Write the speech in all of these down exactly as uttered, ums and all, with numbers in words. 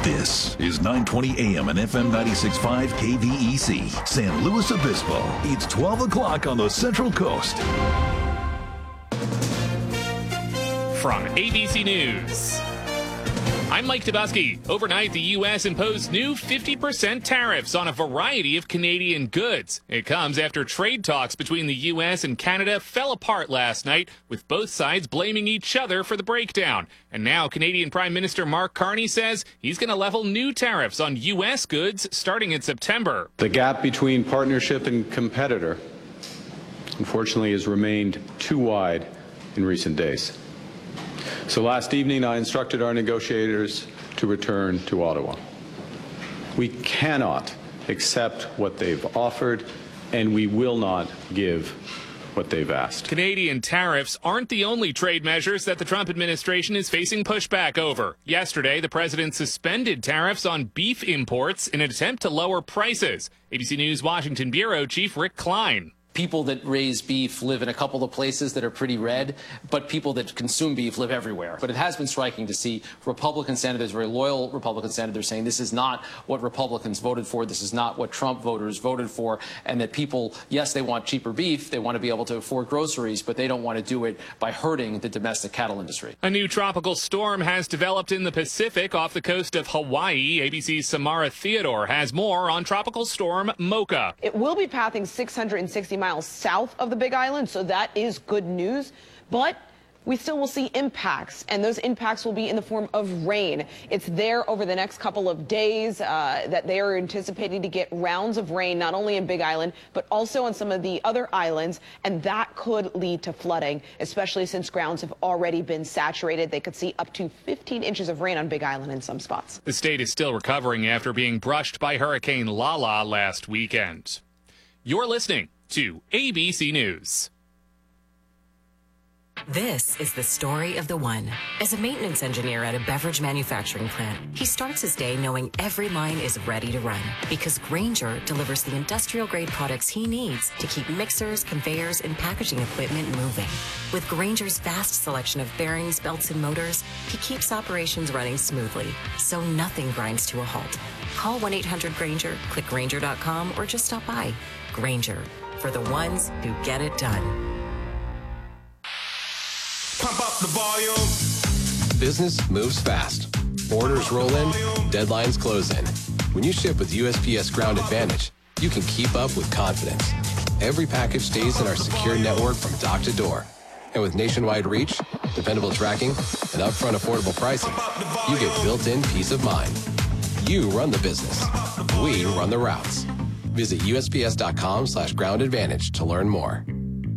This is nine twenty A M and F M ninety-six point five K V E C, San Luis Obispo. It's twelve o'clock on the Central Coast. From A B C News, I'm Mike Tabusky. Overnight, the U S imposed new fifty percent tariffs on a variety of Canadian goods. It comes after trade talks between the U S and Canada fell apart last night, with both sides blaming each other for the breakdown. And now Canadian Prime Minister Mark Carney says he's going to level new tariffs on U S goods starting in September. The gap between partnership and competitor, unfortunately, has remained too wide in recent days. So last evening, I instructed our negotiators to return to Ottawa. We cannot accept what they've offered, and we will not give what they've asked. Canadian tariffs aren't the only trade measures that the Trump administration is facing pushback over. Yesterday, the president suspended tariffs on beef imports in an attempt to lower prices. A B C News Washington Bureau Chief Rick Klein. People that raise beef live in a couple of places that are pretty red, but people that consume beef live everywhere. But it has been striking to see Republican senators, very loyal Republican senators, saying this is not what Republicans voted for, this is not what Trump voters voted for, and that people, yes, they want cheaper beef, they want to be able to afford groceries, but they don't want to do it by hurting the domestic cattle industry. A new tropical storm has developed in the Pacific off the coast of Hawaii. A B C's Samara Theodore has more on Tropical Storm Mocha. It will be pathing six hundred sixty miles south of the Big Island, so that is good news. But we still will see impacts, and those impacts will be in the form of rain. It's there over the next couple of days uh, that they are anticipating to get rounds of rain, not only in Big Island, but also on some of the other islands, and that could lead to flooding, especially since grounds have already been saturated. They could see up to fifteen inches of rain on Big Island in some spots. The state is still recovering after being brushed by Hurricane Lala last weekend. You're listening to A B C News. This is the story of the one. As a maintenance engineer at a beverage manufacturing plant, he starts his day knowing every line is ready to run because Grainger delivers the industrial-grade products he needs to keep mixers, conveyors, and packaging equipment moving. With Grainger's vast selection of bearings, belts, and motors, he keeps operations running smoothly, so nothing grinds to a halt. Call one eight hundred Grainger, click Grainger dot com, or just stop by. Grainger, for the ones who get it done. Pump up the volume. Business moves fast. Orders roll in, deadlines close in. When you ship with U S P S Ground Advantage, you can keep up with confidence. Every package stays in our secure network from dock to door. And with nationwide reach, dependable tracking, and upfront affordable pricing, you get built-in peace of mind. You run the business. We run the routes. Visit U S P S dot com slash ground advantage to learn more.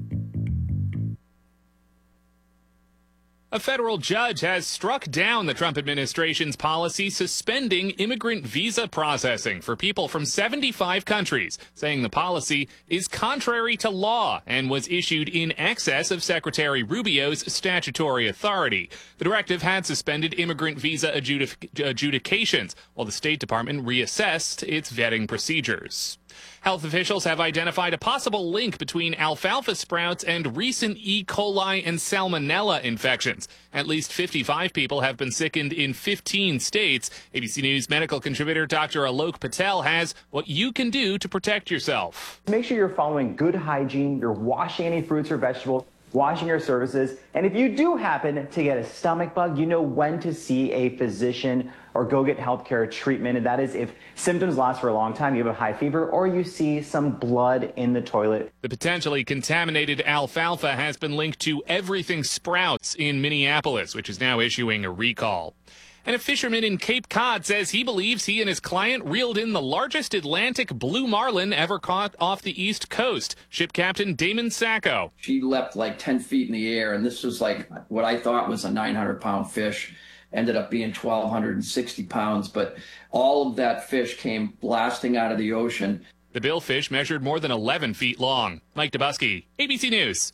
A federal judge has struck down the Trump administration's policy suspending immigrant visa processing for people from seventy-five countries, saying the policy is contrary to law and was issued in excess of Secretary Rubio's statutory authority. The directive had suspended immigrant visa adjudic- adjudications, while the State Department reassessed its vetting procedures. Health officials have identified a possible link between alfalfa sprouts and recent E. coli and salmonella infections. At least fifty-five people have been sickened in fifteen states. A B C News medical contributor Doctor Alok Patel has what you can do to protect yourself. Make sure you're following good hygiene, you're washing any fruits or vegetables, washing your surfaces, and if you do happen to get a stomach bug, you know when to see a physician or go get healthcare treatment, and that is if symptoms last for a long time, you have a high fever, or you see some blood in the toilet. The potentially contaminated alfalfa has been linked to Everything Sprouts in Minneapolis, which is now issuing a recall. And a fisherman in Cape Cod says he believes he and his client reeled in the largest Atlantic blue marlin ever caught off the East Coast. Ship Captain Damon Sacco. She leapt like ten feet in the air, and this was like what I thought was a nine hundred pound fish. Ended up being twelve sixty pounds, but all of that fish came blasting out of the ocean. The billfish measured more than eleven feet long. Mike Tabusky, A B C News.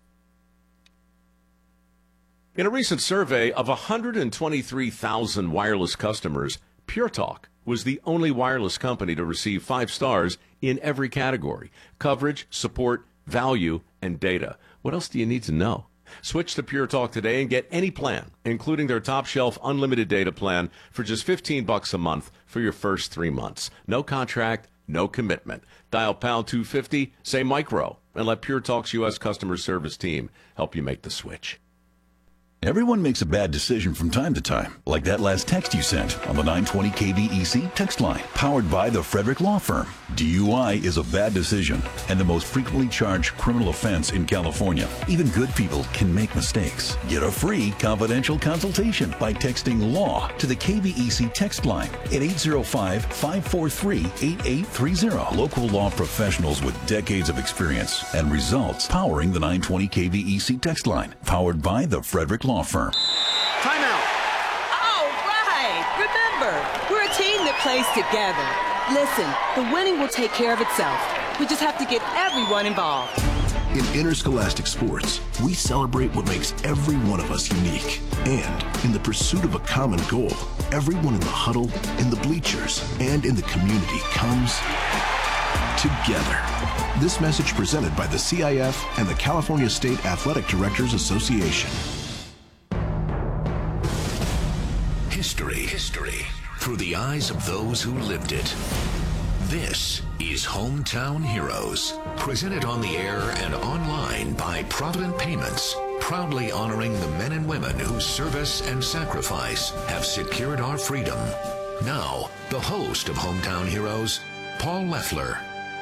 In a recent survey of one hundred twenty-three thousand wireless customers, Pure Talk was the only wireless company to receive five stars in every category: coverage, support, value, and data. What else do you need to know? Switch to Pure Talk today and get any plan, including their top shelf unlimited data plan for just fifteen bucks a month for your first three months. No contract, no commitment. Dial pound two fifty, say micro, and let Pure Talk's U S customer service team help you make the switch. Everyone makes a bad decision from time to time, like that last text you sent on the nine twenty K V E C text line, powered by the Frederick Law Firm. D U I is a bad decision and the most frequently charged criminal offense in California. Even good people can make mistakes. Get a free confidential consultation by texting LAW to the K V E C text line at eight oh five, five four three, eight eight three oh. Local law professionals with decades of experience and results powering the nine twenty K V E C text line, powered by the Frederick Law Firm. Timeout. All right. Remember, we're a team that plays together. Listen, the winning will take care of itself. We just have to get everyone involved. In interscholastic sports, we celebrate what makes every one of us unique. And in the pursuit of a common goal, everyone in the huddle, in the bleachers, and in the community comes together. This message presented by the C I F and the California State Athletic Directors Association. History. History. Through the eyes of those who lived it. This is Hometown Heroes. Presented on the air and online by Provident Payments. Proudly honoring the men and women whose service and sacrifice have secured our freedom. Now, the host of Hometown Heroes, Paul Leffler.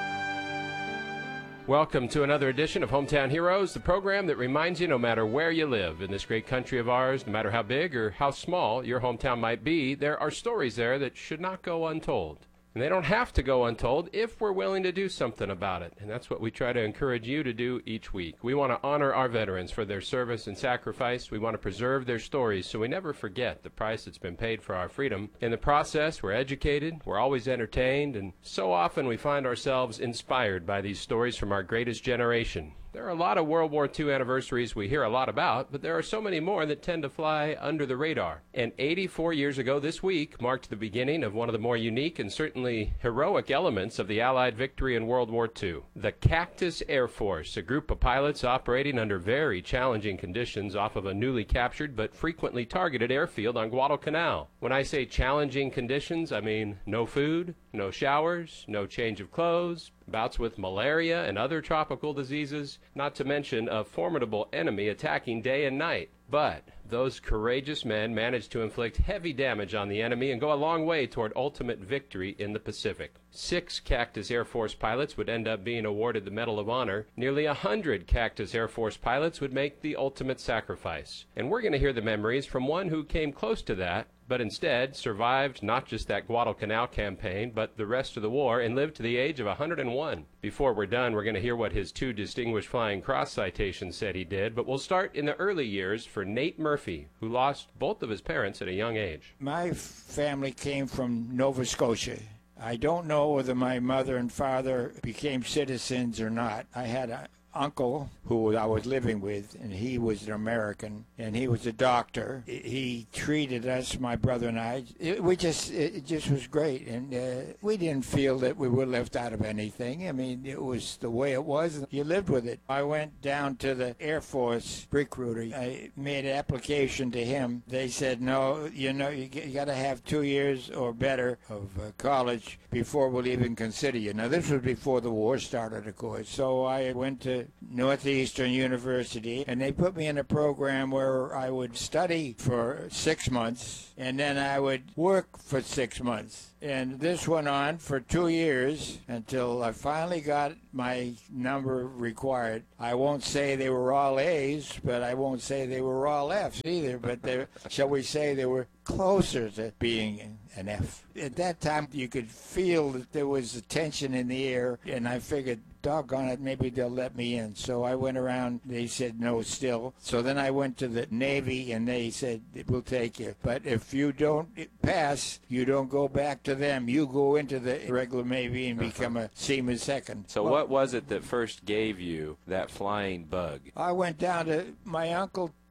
Welcome to another edition of Hometown Heroes, the program that reminds you no matter where you live in this great country of ours, no matter how big or how small your hometown might be, there are stories there that should not go untold. And they don't have to go untold if we're willing to do something about it. And that's what we try to encourage you to do each week. We want to honor our veterans for their service and sacrifice. We want to preserve their stories so we never forget the price that's been paid for our freedom. In the process, we're educated, we're always entertained, and so often we find ourselves inspired by these stories from our greatest generation. There are a lot of World War Two anniversaries we hear a lot about, but there are so many more that tend to fly under the radar. And eighty-four years ago this week marked the beginning of one of the more unique and certainly heroic elements of the Allied victory in World War Two. The Cactus Air Force, a group of pilots operating under very challenging conditions off of a newly captured but frequently targeted airfield on Guadalcanal. When I say challenging conditions, I mean no food, no showers, no change of clothes, bouts with malaria and other tropical diseases, not to mention a formidable enemy attacking day and night. But those courageous men managed to inflict heavy damage on the enemy and go a long way toward ultimate victory in the Pacific. Six Cactus Air Force pilots would end up being awarded the Medal of Honor. Nearly a hundred Cactus Air Force pilots would make the ultimate sacrifice. And we're going to hear the memories from one who came close to that, but instead survived not just that Guadalcanal campaign, but the rest of the war, and lived to the age of one hundred one. Before we're done, we're going to hear what his two Distinguished Flying Cross citations said he did, but we'll start in the early years for Nate Murphy, who lost both of his parents at a young age. My family came from Nova Scotia. I don't know whether my mother and father became citizens or not. I had a uncle who I was living with, and he was an American, and he was a doctor. He treated us, my brother and I, it, we just, it just was great, and uh, we didn't feel that we were left out of anything. I mean, it was the way it was. You lived with it. I went down to the Air Force recruiter. I made an application to him. They said, no, you know, you, you got to have two years or better of uh, college before we'll even consider you. Now, this was before the war started, of course. So I went to Northeastern University, and they put me in a program where I would study for six months, and then I would work for six months. And this went on for two years until I finally got my number required. I won't say they were all A's, but I won't say they were all F's either, but they, shall we say they were closer to being an F. At that time, you could feel that there was a tension in the air, and I figured, doggone it, maybe they'll let me in. So I went around, they said no still. So then I went to the Navy, and they said, we'll take you. But if you don't pass, you don't go back to them. You go into the regular Navy and become a seaman second. So well, what was it that first gave you that flying bug? I went down to, my uncle took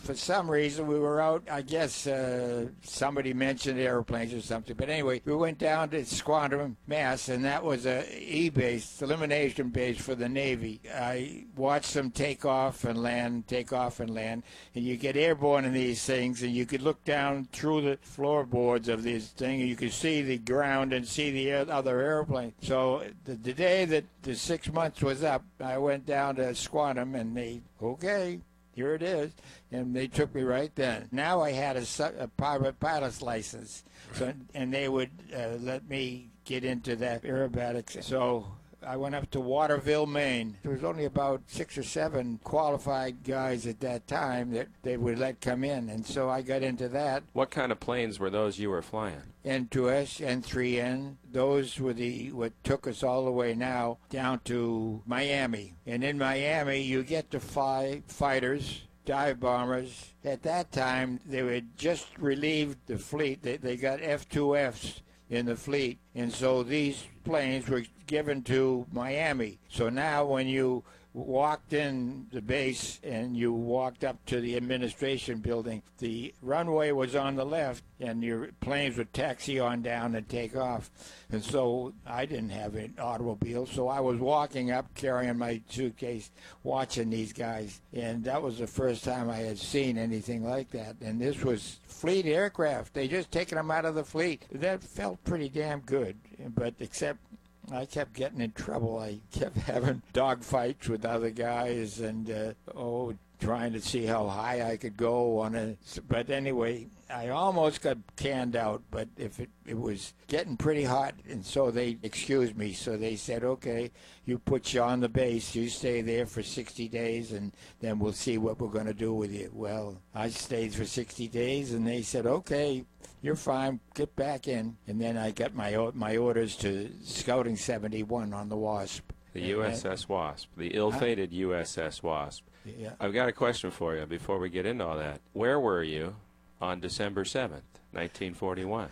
for some reason, we were out, I guess uh, somebody mentioned airplanes or something. But anyway, we went down to Squantum, Mass, and that was a E-base, elimination base for the Navy. I watched them take off and land, take off and land, and you get airborne in these things, and you could look down through the floorboards of this thing, and you could see the ground and see the other airplane. So the, the day that the six months was up, I went down to Squantum, and they, okay, here it is, and they took me right then. Now I had a, a private pilot's license, so and they would uh, let me get into that aerobatics. So I went up to Waterville, Maine. There was only about six or seven qualified guys at that time that they would let come in, and so I got into that. What kind of planes were those you were flying? N two S, N three N. Those were the what took us all the way now down to Miami. And in Miami, you get to fly fighters, dive bombers. At that time, they had just relieved the fleet. They, they got F two Fs in the fleet, and so these planes were given to Miami. So now when you walked in the base and you walked up to the administration building, the runway was on the left and your planes would taxi on down and take off. And so I didn't have an automobile, so I was walking up carrying my suitcase, watching these guys. And that was the first time I had seen anything like that. And this was fleet aircraft. They just taken them out of the fleet. That felt pretty damn good, but except I kept getting in trouble. I kept having dog fights with other guys and, uh, oh, trying to see how high I could go on it. But anyway, I almost got canned out, but if it, it was getting pretty hot, and so they excused me. So they said, okay, you put you on the base, you stay there for sixty days, and then we'll see what we're going to do with you. Well, I stayed for sixty days, and they said, okay, you're fine, get back in. And then I got my my orders to Scouting seventy-one on the Wasp. The U S S Wasp, the ill-fated huh? U S S Wasp. Yeah. I've got a question for you before we get into all that. Where were you on December seventh, nineteen forty-one?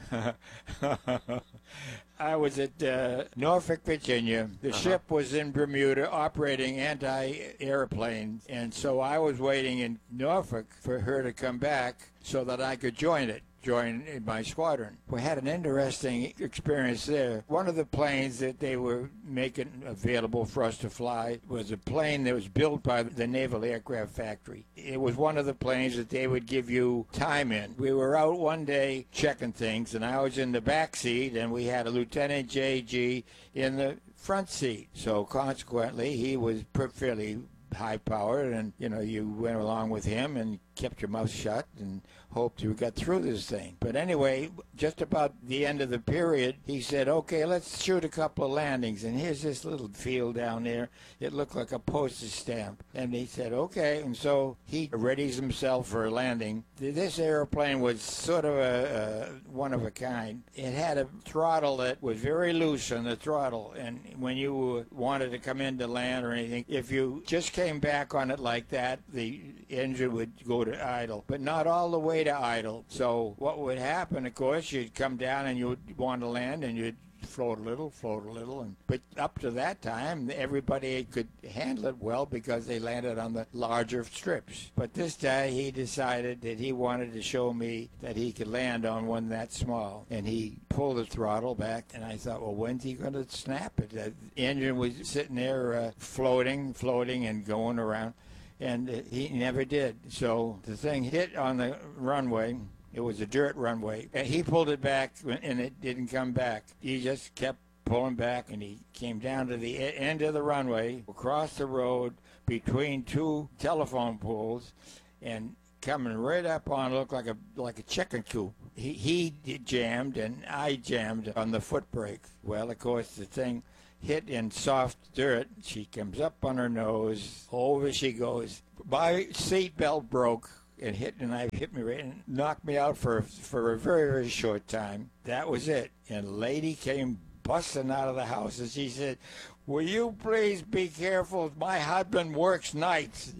I was at uh, Norfolk, Virginia. The uh-huh. ship was in Bermuda operating anti-airplanes, and so I was waiting in Norfolk for her to come back so that I could join it. join in my squadron. We had an interesting experience there. One of the planes that they were making available for us to fly was a plane that was built by the Naval Aircraft Factory. It was one of the planes that they would give you time in. We were out one day checking things, and I was in the back seat, and we had a Lieutenant J G in the front seat. So consequently, he was fairly high-powered, and, you know, you went along with him and kept your mouth shut and hoped you got through this thing. But anyway, just about the end of the period, he said, okay, let's shoot a couple of landings. And here's this little field down there. It looked like a postage stamp. And he said, okay. And so he readies himself for a landing. This airplane was sort of a, a one of a kind. It had a throttle that was very loose on the throttle. And when you wanted to come in to land or anything, if you just came back on it like that, the engine would go to idle, but not all the way to idle. So what would happen, of course, you'd come down and you'd want to land and you'd float a little, float a little. And but up to that time, everybody could handle it well because they landed on the larger strips. But this day, he decided that he wanted to show me that he could land on one that small. And he pulled the throttle back, and I thought, well, when's he going to snap it? The engine was sitting there uh, floating, floating, and going around. And uh, he never did. So the thing hit on the runway. It was a dirt runway. And he pulled it back, and it didn't come back. He just kept pulling back, and he came down to the end of the runway, across the road, between two telephone poles, and coming right up on, looked like a like a chicken coop. He, he jammed, and I jammed on the foot brake. Well, of course, the thing hit in soft dirt. She comes up on her nose. Over she goes. My seatbelt broke. It hit, and I hit me right and knocked me out for for a very, very short time. That was it. And a lady came busting out of the house, and she said, will you please be careful? My husband works nights.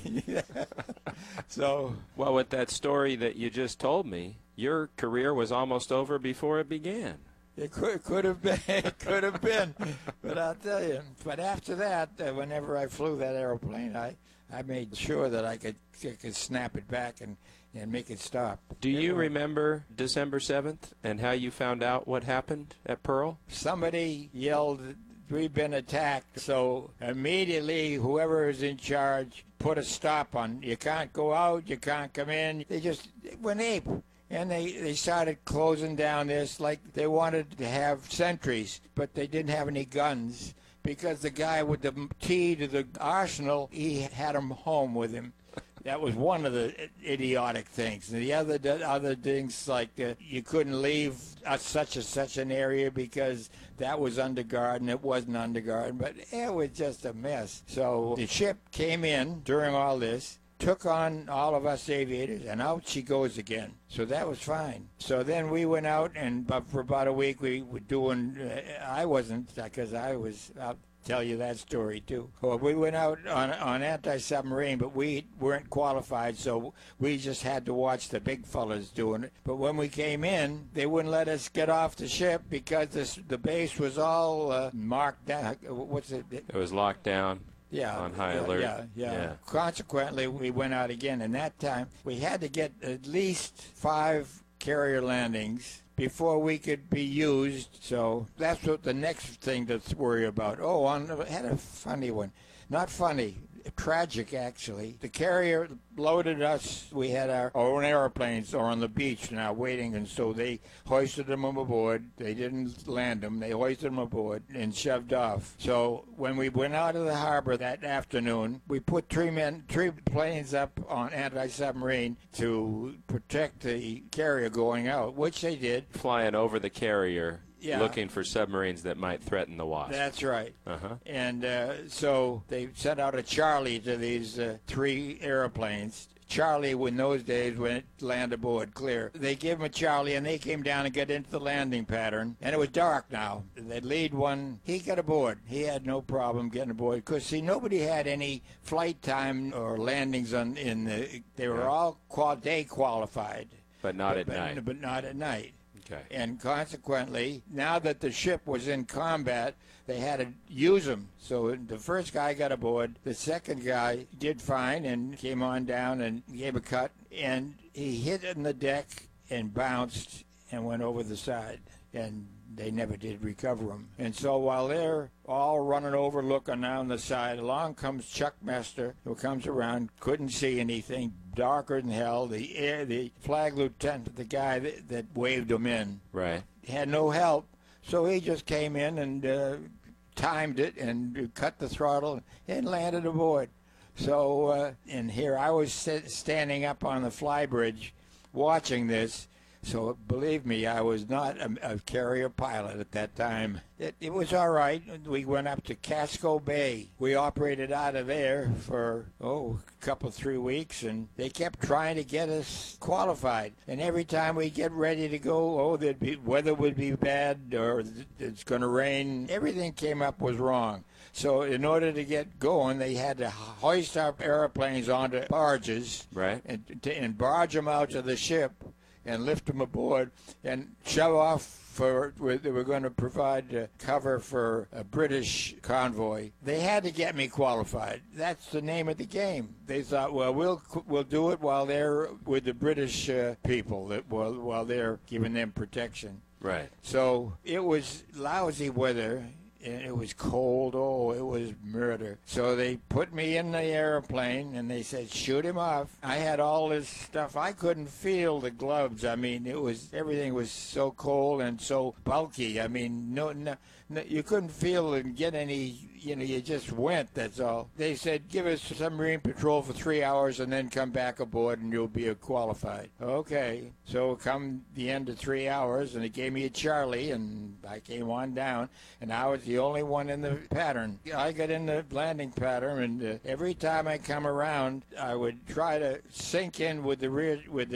So, well, with that story that you just told me, your career was almost over before it began. It could, could have been. It could have been. But I'll tell you. But after that, uh, whenever I flew that airplane, I, I made sure that I could, I could snap it back and, and make it stop. Do you remember December seventh and how you found out what happened at Pearl? Somebody yelled, "We've been attacked." So immediately, whoever is in charge put a stop on. You can't go out, you can't come in. They just went ape. And they, they started closing down this like they wanted to have sentries, but they didn't have any guns because the guy with the key to the arsenal, he had him home with him. That was one of the idiotic things. And the other the other things like uh, you couldn't leave uh, such and such an area because that was under guard and it wasn't under guard. But it was just a mess. So the ship came in during all this, took on all of us aviators, and out she goes again. So that was fine. So then we went out, and but for about a week we were doing, uh, I wasn't, because I was, I'll tell you that story too. Well, we went out on, on anti-submarine, but we weren't qualified, so we just had to watch the big fellas doing it. But when we came in, they wouldn't let us get off the ship because this, the base was all uh, marked down. What's it? It was locked down. Yeah, on high yeah, alert. Yeah, yeah, yeah. Consequently, we went out again, and that time we had to get at least five carrier landings before we could be used. So that's what the next thing to worry about. Oh, on, I had a funny one. Not funny. Tragic, actually. The carrier loaded us. We had our own airplanes are on the beach now waiting, and so they hoisted them aboard. They didn't land them. They hoisted them aboard and shoved off. So when we went out of the harbor that afternoon, we put three men, three planes up on anti-submarine to protect the carrier going out, which they did. Flying over the carrier. Yeah. Looking for submarines that might threaten the Wasp. That's right. Uh-huh. And uh, so they sent out a Charlie to these uh, three airplanes. Charlie, in those days, went land aboard clear. They gave him a Charlie, and they came down and got into the landing pattern. And it was dark now. The lead one, he got aboard. He had no problem getting aboard because, see, nobody had any flight time or landings on in the. They were Yeah. all qual- day qualified. But not but, at but, night. But not at night. Okay. And consequently, now that the ship was in combat, they had to use them. So the first guy got aboard. The second guy did fine and came on down and gave a cut. And he hit in the deck and bounced and went over the side. And they never did recover him. And so while they're all running over, looking down the side, along comes Chuck Mester, who comes around, couldn't see anything, darker than hell. The air, the flag lieutenant, the guy that, that waved him in, right, had no help. So he just came in and uh, timed it and cut the throttle and landed aboard. So, uh, and here I was sit, standing up on the flybridge watching this. So believe me, I was not a, a carrier pilot at that time. It, it was all right. We went up to Casco Bay. We operated out of there for, oh, a couple, three weeks, and they kept trying to get us qualified. And every time we get ready to go, oh, there'd be, weather would be bad or it's going to rain. Everything came up was wrong. So in order to get going, they had to hoist our airplanes onto barges, right, and, and barge them out to the ship and lift them aboard and shove off for, they were going to provide uh, cover for a British convoy. They had to get me qualified. That's the name of the game. They thought, well, we'll we'll do it while they're with the British uh, people, that while, while they're giving them protection. Right. So it was lousy weather. And it was cold. Oh, it was murder. So they put me in the airplane, and they said, shoot him off. I had all this stuff. I couldn't feel the gloves. I mean, it was everything was so cold and so bulky. I mean, no, no, no you couldn't feel and get any, you know, you just went, that's all. They said, give us submarine patrol for three hours and then come back aboard and you'll be qualified. Okay. So come the end of three hours, and it gave me a Charlie, and I came on down, and I was the only one in the pattern. I got in the landing pattern, and uh, every time I come around, I would try to sink in with the rear, with the